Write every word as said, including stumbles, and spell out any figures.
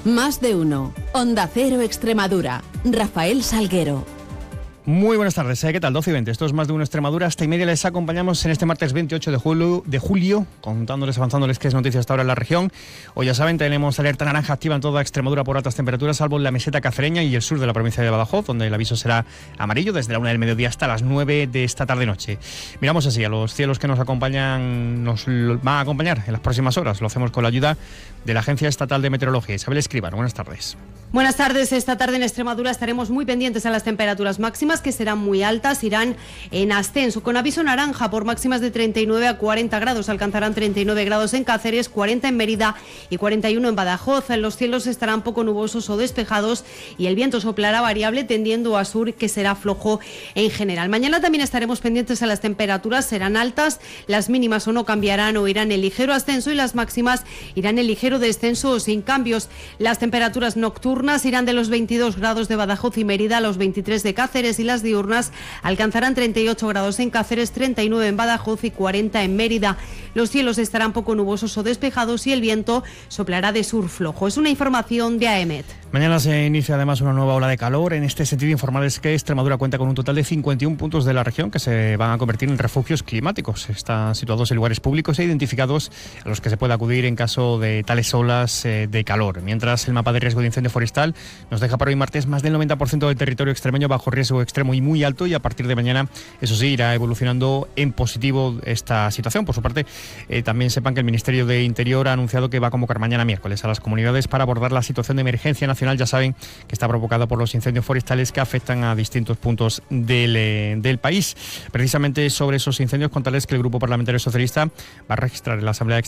Más de uno. Onda Cero Extremadura. Rafael Salguero. Muy buenas tardes, ¿eh? ¿Qué tal? doce y veinte, esto es Más de uno Extremadura. Hasta y media les acompañamos en este martes veintiocho de julio, de julio contándoles, avanzándoles qué es noticia hasta ahora en la región. Hoy ya saben, tenemos alerta naranja activa en toda Extremadura por altas temperaturas, salvo en la meseta cacereña y el sur de la provincia de Badajoz, donde el aviso será amarillo desde la una del mediodía hasta las nueve de esta tarde-noche. Miramos así a los cielos que nos acompañan, nos van a acompañar en las próximas horas. Lo hacemos con la ayuda de la Agencia Estatal de Meteorología. Isabel Escribano, buenas tardes. Buenas tardes. Esta tarde en Extremadura estaremos muy pendientes a las temperaturas máximas, que serán muy altas, irán en ascenso, con aviso naranja por máximas de treinta y nueve a cuarenta grados. Alcanzarán treinta y nueve grados en Cáceres, cuarenta en Mérida y cuarenta y uno en Badajoz. Los cielos estarán poco nubosos o despejados y el viento soplará variable tendiendo a sur, que será flojo en general. Mañana también estaremos pendientes a las temperaturas, serán altas, las mínimas o no cambiarán o irán en ligero ascenso y las máximas irán en ligero descenso o sin cambios. Las temperaturas nocturnas irán de los veintidós grados de Badajoz y Mérida a los veintitrés de Cáceres y las diurnas alcanzarán treinta y ocho grados en Cáceres, treinta y nueve en Badajoz y cuarenta en Mérida. Los cielos estarán poco nubosos o despejados y el viento soplará de sur flojo. Es una información de AEMET. Mañana se inicia además una nueva ola de calor. En este sentido, informarles que Extremadura cuenta con un total de cincuenta y uno puntos de la región que se van a convertir en refugios climáticos. Están situados en lugares públicos e identificados a los que se puede acudir en caso de tales olas eh, de calor. Mientras el mapa de riesgo de incendio forestal nos deja para hoy martes más del noventa por ciento del territorio extremeño bajo riesgo extremo y muy alto, y a partir de mañana, eso sí, irá evolucionando en positivo esta situación. Por su parte, eh, también sepan que el Ministerio de Interior ha anunciado que va a convocar mañana miércoles a las comunidades para abordar la situación de emergencia nacional. Ya saben que está provocada por los incendios forestales que afectan a distintos puntos del, eh, del país. Precisamente sobre esos incendios, contarles que el Grupo Parlamentario Socialista va a registrar en la Asamblea